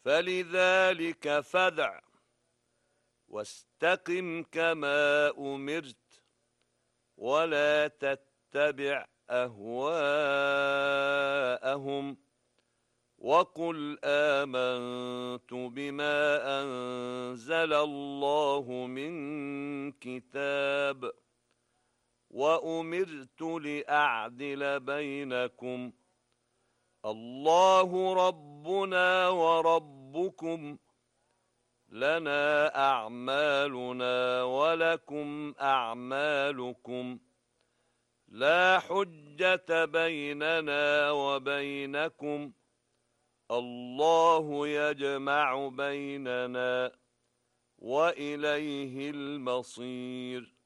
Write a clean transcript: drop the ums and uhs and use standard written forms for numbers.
فلذلك فادع واستقم كما أمرت ولا تتبع أهواءهم وقل آمنت بما أنزل الله من كتاب وأمرت لأعدل بينكم الله ربنا وربكم لنا أعمالنا ولكم أعمالكم لا حجة بيننا وبينكم الله يجمع بيننا وإليه المصير